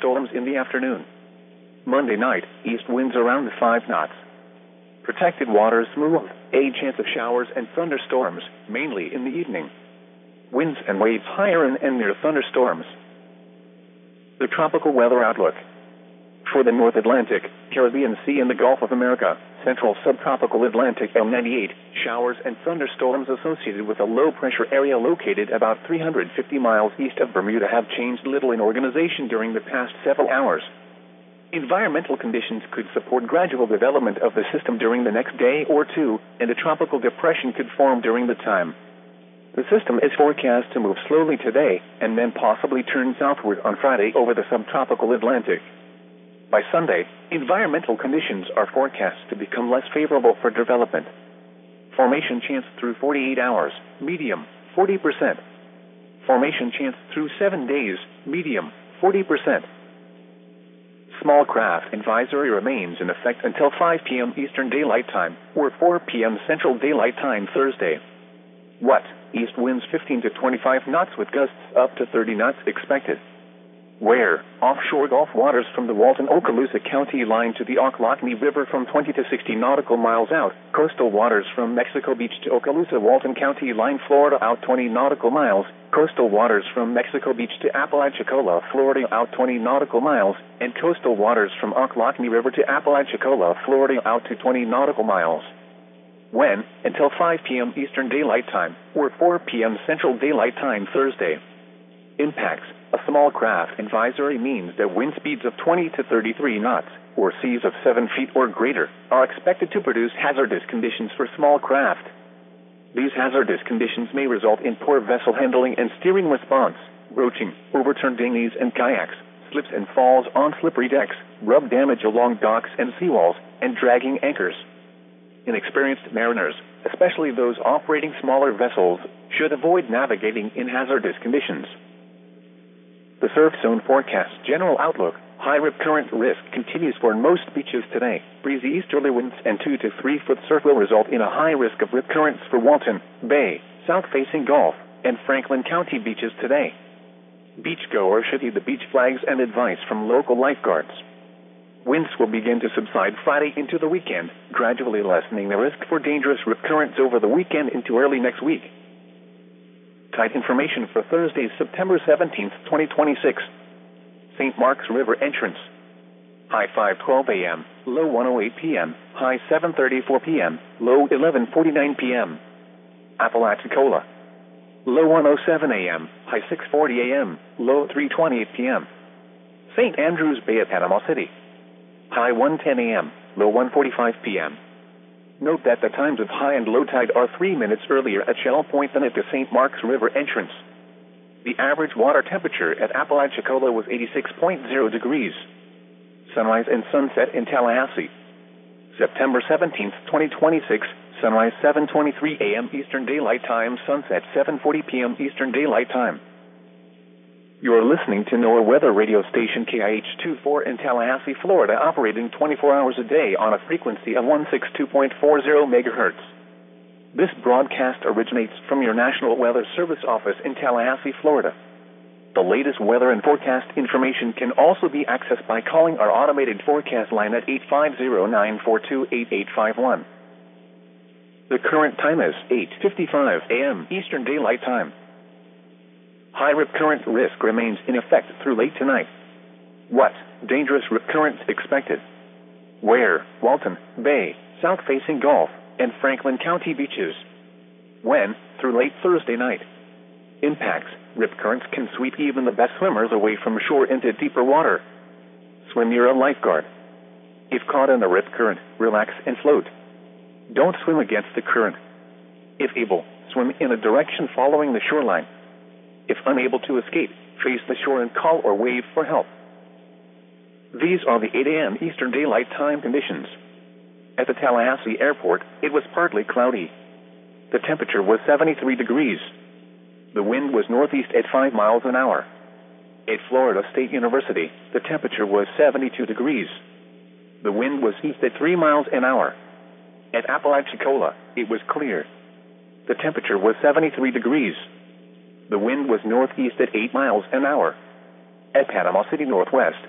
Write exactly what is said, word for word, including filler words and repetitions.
thunderstorms in the afternoon. Monday night, east winds around five knots. Protected waters smooth, a chance of showers and thunderstorms, mainly in the evening. Winds and waves higher in and near thunderstorms. The tropical weather outlook. For the North Atlantic, Caribbean Sea and the Gulf of America, Central Subtropical Atlantic L ninety-eight, showers and thunderstorms associated with a low-pressure area located about three hundred fifty miles east of Bermuda have changed little in organization during the past several hours. Environmental conditions could support gradual development of the system during the next day or two, and a tropical depression could form during the time. The system is forecast to move slowly today, and then possibly turn southward on Friday over the subtropical Atlantic. By Sunday, environmental conditions are forecast to become less favorable for development. Formation chance through forty-eight hours, medium, forty percent. Formation chance through seven days, medium, forty percent. Small craft advisory remains in effect until five p.m. Eastern Daylight Time, or four p.m. Central Daylight Time Thursday. What? East winds fifteen to twenty-five knots with gusts up to thirty knots expected. Where? Offshore Gulf waters from the Walton-Okaloosa County line to the Ocklawahnee River from twenty to sixty nautical miles out. Coastal waters from Mexico Beach to Okaloosa-Walton County line, Florida out twenty nautical miles. Coastal waters from Mexico Beach to Apalachicola, Florida out twenty nautical miles. And coastal waters from Ocklawahnee River to Apalachicola, Florida out to twenty nautical miles. When? Until five p.m. Eastern Daylight Time, or four p.m. Central Daylight Time Thursday. Impacts. A small craft advisory means that wind speeds of twenty to thirty-three knots, or seas of seven feet or greater, are expected to produce hazardous conditions for small craft. These hazardous conditions may result in poor vessel handling and steering response, broaching, overturned dinghies and kayaks, slips and falls on slippery decks, rub damage along docks and seawalls, and dragging anchors. Inexperienced mariners, especially those operating smaller vessels, should avoid navigating in hazardous conditions. The surf zone forecast general outlook. High rip current risk continues for most beaches today. Breezy easterly winds and two to three foot surf will result in a high risk of rip currents for Walton, Bay, south-facing Gulf, and Franklin County beaches today. Beachgoers should heed the beach flags and advice from local lifeguards. Winds will begin to subside Friday into the weekend, gradually lessening the risk for dangerous rip currents over the weekend into early next week. Tide information for Thursday, September seventeenth, twenty twenty-six. Saint Mark's River entrance. High five twelve a.m., low one oh eight p.m., high seven thirty-four p.m., low eleven forty-nine p.m. Apalachicola. Low one oh seven a.m., high six forty a.m., low three twenty-eight p.m. Saint Andrews Bay at Panama City. High one ten a.m., low one forty-five p.m. Note that the times of high and low tide are three minutes earlier at Shell Point than at the Saint Mark's River entrance. The average water temperature at Apalachicola was eighty-six point zero degrees. Sunrise and sunset in Tallahassee. September seventeenth, twenty twenty-six, sunrise seven twenty-three a.m. Eastern Daylight Time, sunset seven forty p.m. Eastern Daylight Time. You're listening to NOAA Weather Radio Station K I H twenty-four in Tallahassee, Florida, operating twenty-four hours a day on a frequency of one sixty-two point four zero megahertz. This broadcast originates from your National Weather Service office in Tallahassee, Florida. The latest weather and forecast information can also be accessed by calling our automated forecast line at eight five zero, nine four two, eight eight five one. The current time is eight fifty-five a.m. Eastern Daylight Time. High rip current risk remains in effect through late tonight. What? Dangerous rip currents expected. Where? Walton, Bay, south-facing Gulf, and Franklin County beaches. When? Through late Thursday night. Impacts. Rip currents can sweep even the best swimmers away from shore into deeper water. Swim near a lifeguard. If caught in a rip current, relax and float. Don't swim against the current. If able, swim in a direction following the shoreline. If unable to escape, face the shore and call or wave for help. These are the eight a.m. Eastern Daylight Time conditions. At the Tallahassee Airport, it was partly cloudy. The temperature was seventy-three degrees. The wind was northeast at five miles an hour. At Florida State University, the temperature was seventy-two degrees. The wind was east at three miles an hour. At Apalachicola, it was clear. The temperature was seventy-three degrees. The wind was northeast at eight miles an hour. At Panama City Northwest,